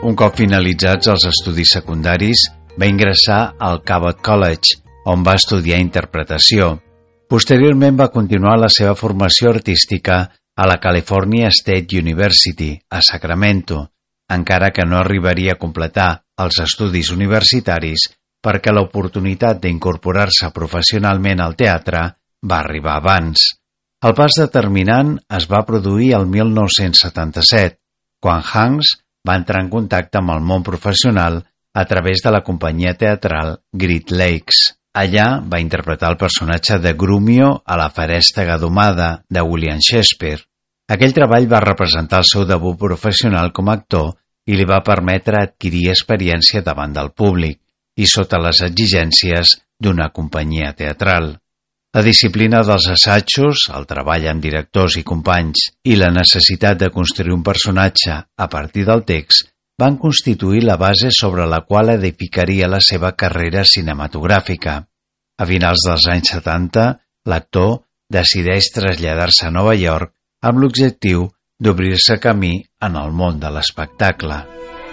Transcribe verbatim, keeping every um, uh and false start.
Un cop finalitzats els estudis secundaris, va ingressar al Cabot College, on va estudiar interpretació. Posteriorment va continuar la seva formació artística a la California State University, a Sacramento, encara que no arribaria a completar els estudis universitaris perquè l'oportunitat d'incorporar-se professionalment al teatre va arribar abans. El pas determinant es va produir el mil nou-cents setanta-set, quan Hanks va entrar en contacte amb el món professional a través de la companyia teatral Great Lakes. Allà va interpretar el personatge de Grumio a la Ferèstega domada de William Shakespeare. Aquell treball va representar el seu debut professional com a actor i li va permetre adquirir experiència davant del públic i sota les exigències d'una companyia teatral. La disciplina dels assajos, el treball amb directors i companys i la necessitat de construir un personatge a partir del text van constituir la base sobre la qual edificaria la seva carrera cinematogràfica. A finals dels anys setanta, l'actor decideix traslladar-se a Nova York amb l'objectiu d'obrir-se camí en el món de l'espectacle.